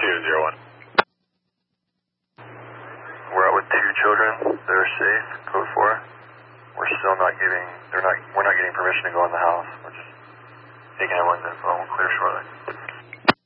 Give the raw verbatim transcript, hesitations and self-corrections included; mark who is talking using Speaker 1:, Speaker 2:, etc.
Speaker 1: two zero one.
Speaker 2: We're out with two children. They're safe. Code four. We're still not getting. They're not. We're not getting permission to go in the house. We're just taking everyone's info. We'll clear shortly.